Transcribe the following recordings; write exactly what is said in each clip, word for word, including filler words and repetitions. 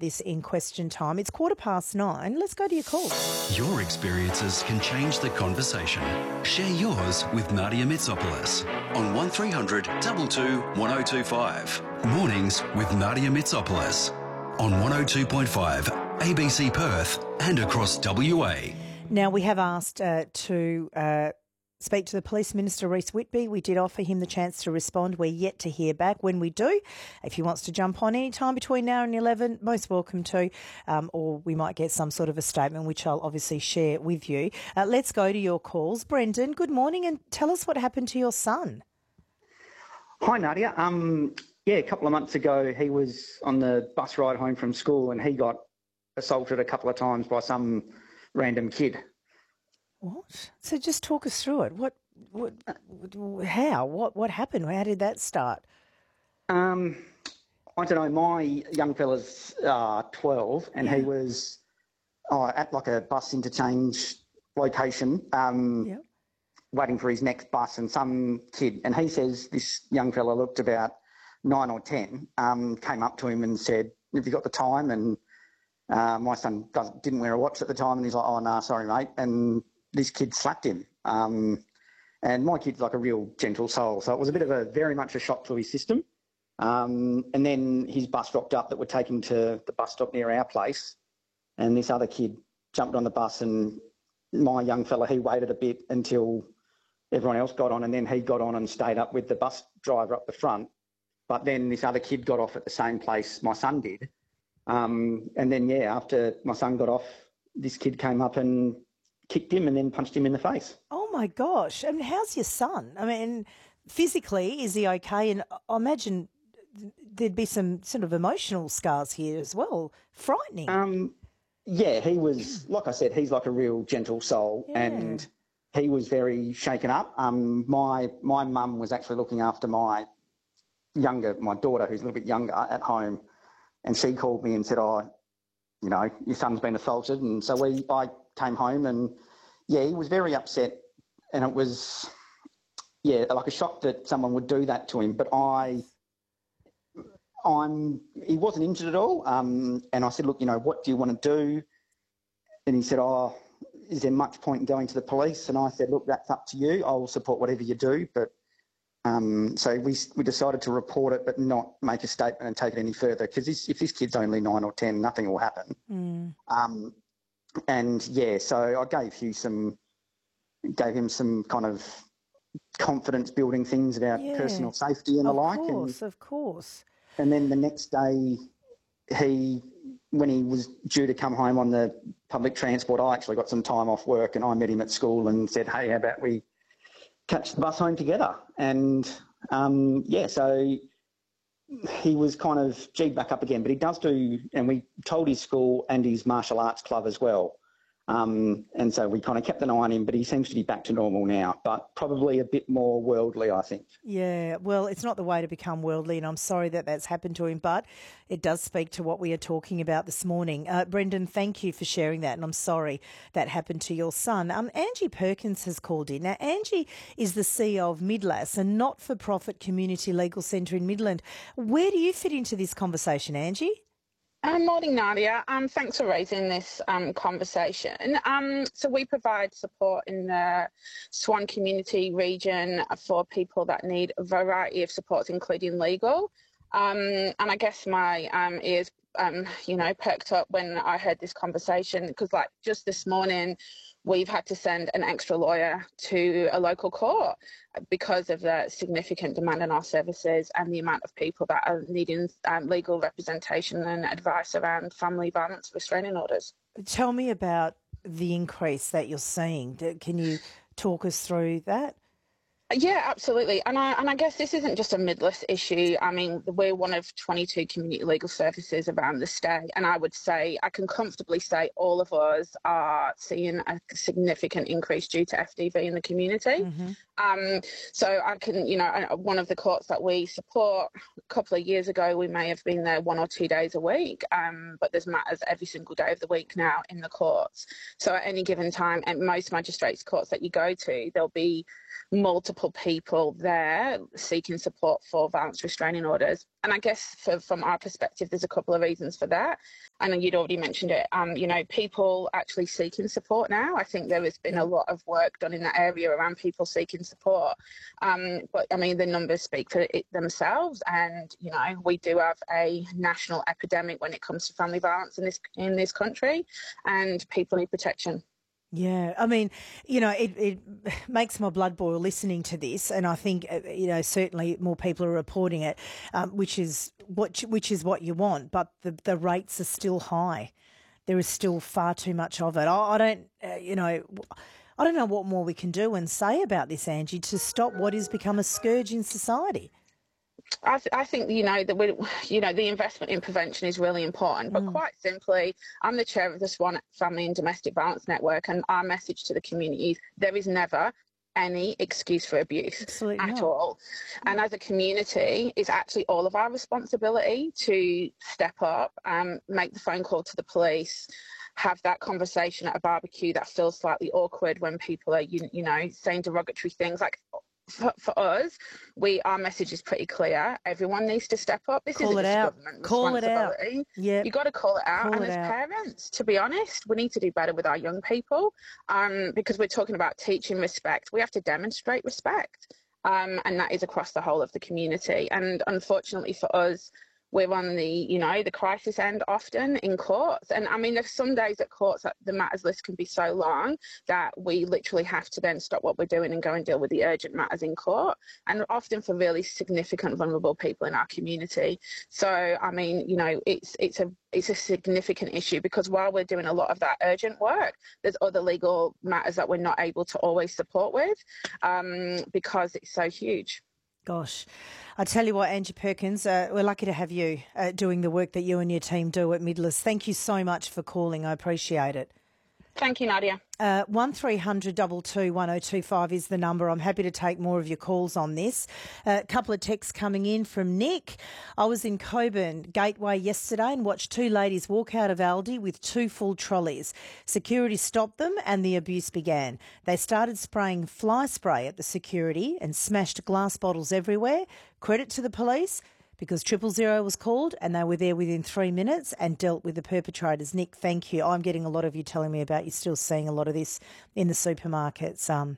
this in question time. It's quarter past nine. Let's go to your calls. Your experiences can change the conversation. Share yours with Nadia Mitsopoulos on one three hundred two two one oh two five. Mornings with Nadia Mitsopoulos on one oh two point five A B C Perth and across W A. Now, we have asked uh, to uh, speak to the Police Minister, Reece Whitby. We did offer him the chance to respond. We're yet to hear back. When we do, if he wants to jump on any time between now and eleven, most welcome to, um, or we might get some sort of a statement, which I'll obviously share with you. Uh, let's go to your calls. Brendan, good morning, and tell us what happened to your son. Hi, Nadia. Um, yeah, a couple of months ago, he was on the bus ride home from school and he got assaulted a couple of times by some random kid. What? So just talk us through it. What, what, how, what, what happened? How did that start? Um, I don't know. My young fella's uh, twelve, and yeah. he was oh, at like a bus interchange location, um, yeah. waiting for his next bus, and some kid, and he says this young fella looked about nine or ten, um, came up to him and said, "Have you got the time?" And Uh, my son doesn't, didn't wear a watch at the time, and he's like, "Oh, no, nah, sorry, mate." And this kid slapped him. Um, and my kid's like a real gentle soul, so it was a bit of a very much a shock to his system. Um, and then his bus rocked up that would take him to the bus stop near our place, and this other kid jumped on the bus, and my young fella, he waited a bit until everyone else got on, and then he got on and stayed up with the bus driver up the front. But then this other kid got off at the same place my son did. Um, and then, yeah, after my son got off, this kid came up and kicked him and then punched him in the face. Oh, my gosh. I mean, how's your son? I mean, physically, is he okay? And I imagine there'd be some sort of emotional scars here as well. Frightening. Um, yeah, he was, like I said, he's like a real gentle soul, yeah. and he was very shaken up. Um, my my mum was actually looking after my younger, my daughter, who's a little bit younger, at home. And she called me and said, "Oh, you know, your son's been assaulted." And so we, I came home, and yeah, he was very upset, and it was, yeah, like a shock that someone would do that to him. But I, I'm, he wasn't injured at all. Um, and I said, "Look, you know, what do you want to do?" And he said, "Oh, is there much point in going to the police?" And I said, "Look, that's up to you. I will support whatever you do, but." Um, so we we decided to report it but not make a statement and take it any further, because if this kid's only nine or ten, nothing will happen. Mm. Um, and, yeah, so I gave Hugh some, gave him some kind of confidence-building things about yeah. personal safety and of the like. Of course, and, of course. And then the next day, he, when he was due to come home on the public transport, I actually got some time off work and I met him at school and said, "Hey, how about we catch the bus home together?" And, um, yeah, so he was kind of G'd back up again. But he does do, and we told his school and his martial arts club as well. Um, and so we kind of kept an eye on him, but he seems to be back to normal now, but probably a bit more worldly, I think. Yeah, well, it's not the way to become worldly, and I'm sorry that that's happened to him, but it does speak to what we are talking about this morning. Uh, Brendan, thank you for sharing that, and I'm sorry that happened to your son. Um, Angie Perkins has called in. Now, Angie is the C E O of Midlas, a not-for-profit community legal centre in Midland. Where do you fit into this conversation, Angie? Um, morning, Nadia. Um, thanks for raising this um, conversation. Um, so we provide support in the Swan community region for people that need a variety of supports, including legal. Um, and I guess my um, ears, um, you know, perked up when I heard this conversation, because, like, just this morning, we've had to send an extra lawyer to a local court because of the significant demand on our services and the amount of people that are needing um, legal representation and advice around family violence restraining orders. Tell me about the increase that you're seeing. Can you talk us through that? Yeah, absolutely. And I and I guess this isn't just a Midlas issue. I mean, we're one of twenty-two community legal services around the state, and I would say, I can comfortably say all of us are seeing a significant increase due to F D V in the community. Mm-hmm. Um, so I can, you know, one of the courts that we support, a couple of years ago, we may have been there one or two days a week, um, but there's matters every single day of the week now in the courts. So at any given time, at most magistrates' courts that you go to, there'll be multiple multiple people there seeking support for violence restraining orders. And I guess for, from our perspective, there's a couple of reasons for that. And you'd already mentioned it, um, you know, people actually seeking support now. I think there has been a lot of work done in that area around people seeking support. Um, but, I mean, the numbers speak for it themselves. And, you know, we do have a national epidemic when it comes to family violence in this in this country, and people need protection. Yeah, I mean, you know, it, it makes my blood boil listening to this, and I think, you know, certainly more people are reporting it, um, which is what which is what you want, but the, the rates are still high. There is still far too much of it. I, I don't, uh, you know, I don't know what more we can do and say about this, Angie, to stop what has become a scourge in society. I, th- I think, you know, that we, you know, the investment in prevention is really important. But mm. quite simply, I'm the chair of the Swan Family and Domestic Violence Network, and our message to the community is there is never any excuse for abuse Absolutely at not. all. And as a community, it's actually all of our responsibility to step up, um, make the phone call to the police, have that conversation at a barbecue that feels slightly awkward when people are, you, you know, saying derogatory things. Like, For, for us, we our message is pretty clear. Everyone needs to step up. This call isn't it just out. government Call responsibility. It out. Yeah, you got to call it out. Call and it as out. parents, to be honest, we need to do better with our young people, um, because we're talking about teaching respect. We have to demonstrate respect, um, and that is across the whole of the community. And unfortunately for us, we're on the, you know, the crisis end often in courts. And I mean, there's some days at courts that the matters list can be so long that we literally have to then stop what we're doing and go and deal with the urgent matters in court, and often for really significant vulnerable people in our community. So, I mean, you know, it's it's a it's a significant issue, because while we're doing a lot of that urgent work, there's other legal matters that we're not able to always support with, um, because it's so huge. Gosh, I tell you what, Angie Perkins, uh, we're lucky to have you uh, doing the work that you and your team do at Midlers. Thank you so much for calling. I appreciate it. Thank you, Nadia. Uh, one three hundred two two one oh two five is the number. I'm happy to take more of your calls on this. A uh, couple of texts coming in from Nick. I was in Coburn Gateway yesterday and watched two ladies walk out of Aldi with two full trolleys. Security stopped them and the abuse began. They started spraying fly spray at the security and smashed glass bottles everywhere. Credit to the police, because triple zero was called and they were there within three minutes and dealt with the perpetrators. Nick, thank you. I'm getting a lot of you telling me about you're still seeing a lot of this in the supermarkets. Um,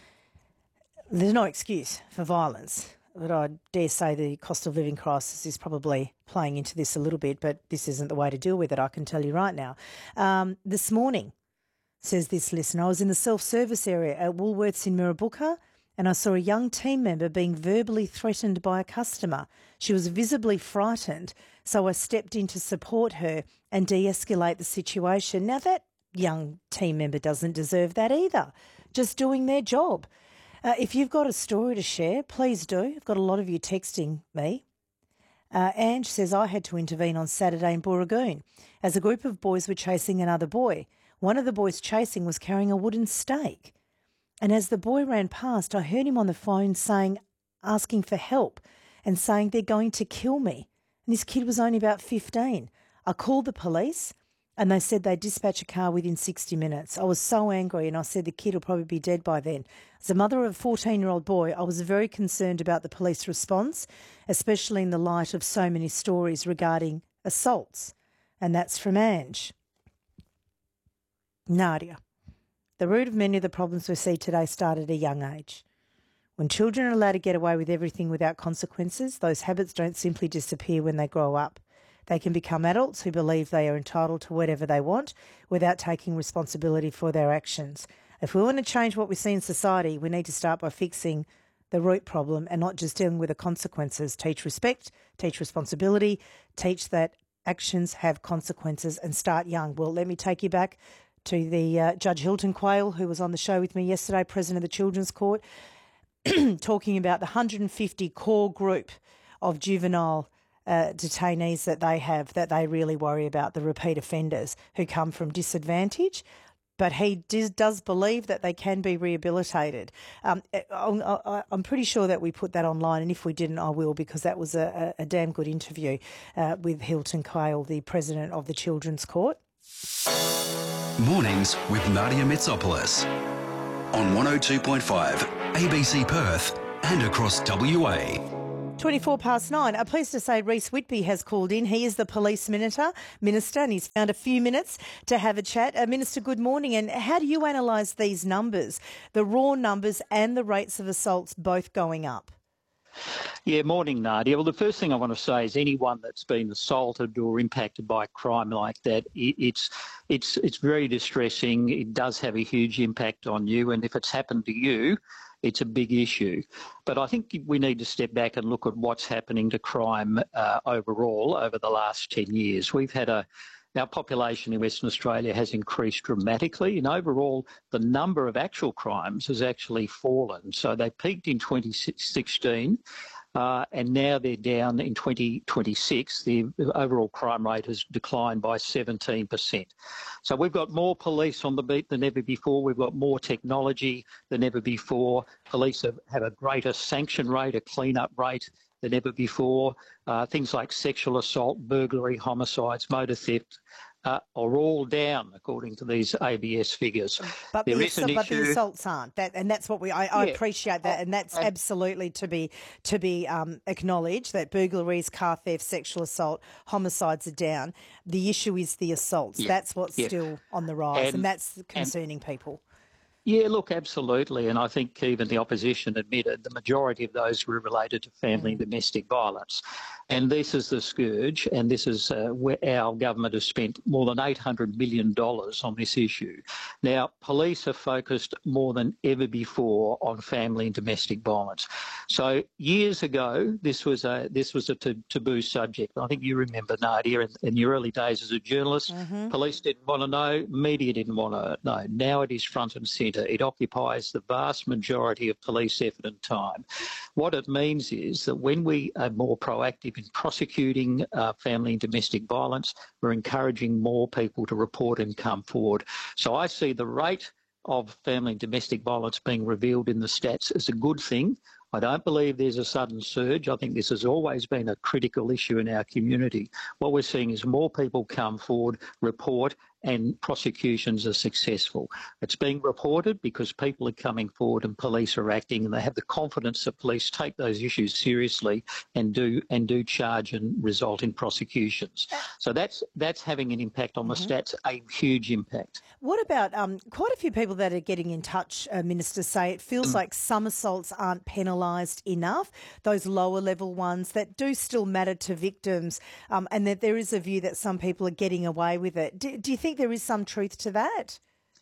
there's no excuse for violence, but I dare say the cost of living crisis is probably playing into this a little bit, but this isn't the way to deal with it, I can tell you right now. Um, this morning, says this listener, I was in the self-service area at Woolworths in Mirrabooka, and I saw a young team member being verbally threatened by a customer. She was visibly frightened, so I stepped in to support her and de-escalate the situation. Now, that young team member doesn't deserve that either, just doing their job. Uh, if you've got a story to share, please do. I've got a lot of you texting me. Uh, Ange says, I had to intervene on Saturday in Booragoon as a group of boys were chasing another boy. One of the boys chasing was carrying a wooden stake. And as the boy ran past, I heard him on the phone saying, asking for help and saying they're going to kill me. And this kid was only about fifteen. I called the police and they said they'd dispatch a car within sixty minutes. I was so angry and I said the kid will probably be dead by then. As a mother of a fourteen-year-old boy, I was very concerned about the police response, especially in the light of so many stories regarding assaults. And that's from Ange. Nadia. The root of many of the problems we see today started at a young age. When children are allowed to get away with everything without consequences, those habits don't simply disappear when they grow up. They can become adults who believe they are entitled to whatever they want without taking responsibility for their actions. If we want to change what we see in society, we need to start by fixing the root problem and not just dealing with the consequences. Teach respect, teach responsibility, teach that actions have consequences, and start young. Well, let me take you back to the uh, Judge Hilton Quayle, who was on the show with me yesterday, President of the Children's Court, talking about the one hundred fifty core group of juvenile uh, detainees that they have, that they really worry about, the repeat offenders who come from disadvantage. But he does, does believe that they can be rehabilitated. Um, I, I'm pretty sure that we put that online, and if we didn't, I will, because that was a, a damn good interview uh, with Hilton Quayle, the President of the Children's Court. Mornings with Nadia Mitsopoulos on one oh two point five A B C Perth and across W A. twenty-four past nine. I'm pleased to say Reece Whitby has called in. He is the police minister, minister, and he's found a few minutes to have a chat. Uh, Minister, good morning. And how do you analyse these numbers, the raw numbers and the rates of assaults both going up? Yeah, morning, Nadia. Well, the first thing I want to say is anyone that's been assaulted or impacted by crime like that, it's it's it's very distressing. It does have a huge impact on you, and if it's happened to you, it's a big issue. But I think we need to step back and look at what's happening to crime uh, overall over the last ten years. We've had a Our population in Western Australia has increased dramatically, and overall the number of actual crimes has actually fallen. So they peaked in twenty sixteen, uh, and now they're down in twenty twenty-six. The overall crime rate has declined by seventeen percent. So we've got more police on the beat than ever before. We've got more technology than ever before. Police have, have a greater sanction rate, a clean-up rate than ever before. Uh, things like sexual assault, burglary, homicides, motor theft uh, are all down according to these A B S figures. But, there the, is an but issue. the assaults aren't, that, and that's what we. I, I Yeah. appreciate that, and that's Uh, absolutely to be to be um, acknowledged. That burglaries, car theft, sexual assault, homicides are down. The issue is the assaults. Yeah. That's what's Yeah. still on the rise, and, And- that's concerning people. Yeah, look, absolutely. And I think even the opposition admitted the majority of those were related to family and domestic violence. And this is the scourge, and this is uh, where our government has spent more than eight hundred million dollars on this issue. Now, police are focused more than ever before on family and domestic violence. So years ago, this was a this was a t- taboo subject. I think you remember, Nadia, in, in your early days as a journalist, Mm-hmm. police didn't want to know, media didn't want to know. Now it is front and centre. It occupies the vast majority of police effort and time. What it means is that when we are more proactive in prosecuting uh, family and domestic violence, we're encouraging more people to report and come forward. So I see the rate of family and domestic violence being revealed in the stats as a good thing. I don't believe there's a sudden surge. I think this has always been a critical issue in our community. What we're seeing is more people come forward, report, and prosecutions are successful. It's being reported because people are coming forward and police are acting, and they have the confidence that police take those issues seriously and do and do charge and result in prosecutions. So that's that's having an impact on the Mm-hmm. stats, a huge impact. What about um, quite a few people that are getting in touch, uh, Minister, say it feels like some assaults aren't penalised enough, those lower level ones that do still matter to victims, um, and that there is a view that some people are getting away with it. Do, do you think there is some truth to that?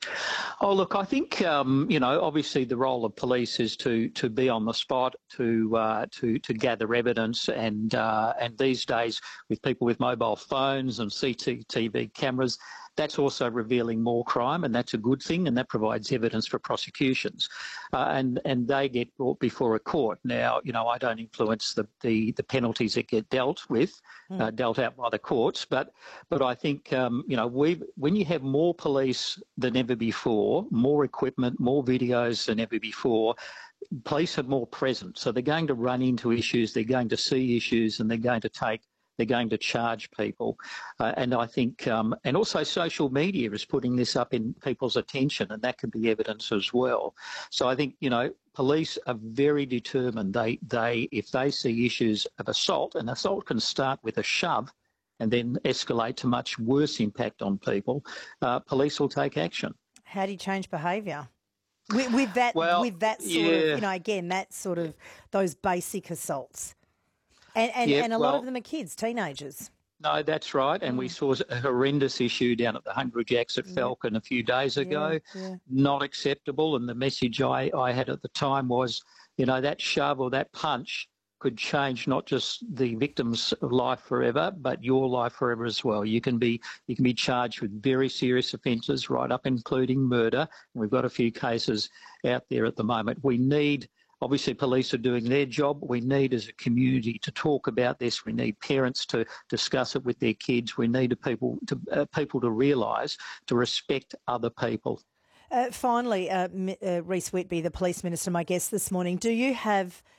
Oh, look, I think, um, you know, obviously the role of police is to to be on the spot, to uh, to to gather evidence, and uh, and these days with people with mobile phones and C C T V cameras, that's also revealing more crime, and that's a good thing, and that provides evidence for prosecutions, uh, and and they get brought before a court. Now, you know, I don't influence the the, the penalties that get dealt with, mm. uh, dealt out by the courts, but but I think um, you know, we when you have more police than ever before, more equipment, more videos than ever before, police are more present, so they're going to run into issues, they're going to see issues, and they're going to take. They're going to charge people. Uh, and I think, um, and also social media is putting this up in people's attention, and that can be evidence as well. So I think, you know, police are very determined. They, they, if they see issues of assault, and assault can start with a shove and then escalate to much worse impact on people, uh, police will take action. How do you change behaviour? With, with that, well, with that sort yeah. of, you know, again, that sort of, those basic assaults. And and, yeah, and a well, lot of them are kids, teenagers. No, that's right. And mm. we saw a horrendous issue down at the Hungry Jacks at yeah. Falcon a few days ago. Yeah, yeah. Not acceptable. And the message I, I had at the time was, you know, that shove or that punch could change not just the victim's life forever, but your life forever as well. You can be you can be charged with very serious offences, right up including murder. And we've got a few cases out there at the moment. We need Obviously, police are doing their job. We need, as a community, to talk about this. We need parents to discuss it with their kids. We need people to uh, people to realise to respect other people. Uh, finally, uh, uh, Reece Whitby, the police minister, my guest this morning. Do you have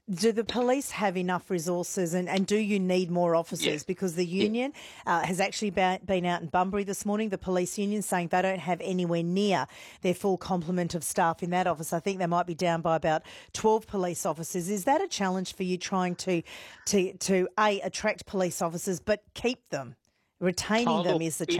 Do the police have enough resources, and, and do you need more officers? Yeah. Because the union uh, has actually ba- been out in Bunbury this morning, the police union, saying they don't have anywhere near their full complement of staff in that office. I think they might be down by about twelve police officers. Is that a challenge for you, trying to, to, to A, attract police officers but keep them? Retaining Oh, them look, is the it